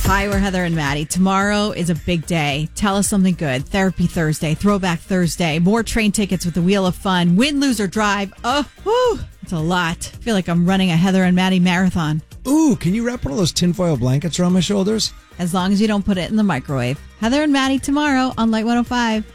Hi, we're Heather and Maddie. Tomorrow is a big day. Tell us something good. Therapy Thursday, Throwback Thursday, more train tickets with the Wheel of Fun, win, lose, or drive. Oh, whew, it's a lot. I feel like I'm running a Heather and Maddie marathon. Ooh, can you wrap one of those tinfoil blankets around my shoulders? As long as you don't put it in the microwave. Heather and Maddie tomorrow on Light 105.